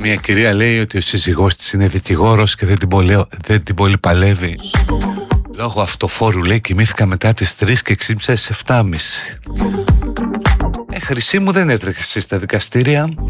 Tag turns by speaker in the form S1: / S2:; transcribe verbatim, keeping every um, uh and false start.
S1: Μια κυρία λέει ότι ο σύζυγός της είναι δικηγόρος και δεν την πολύ, δεν την πολύ παλεύει. Λόγω αυτοφόρου, λέει, κοιμήθηκα μετά τις τρεις και ξύμισα στις εφτά και μισή. Ε, Χρυσή μου, δεν έτρεχε εσύ στα δικαστήρια?